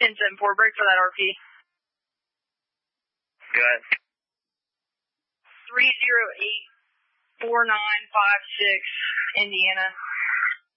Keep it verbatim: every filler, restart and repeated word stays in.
ten seven four, break for that R P. Go ahead. three zero eight four nine five six, Indiana.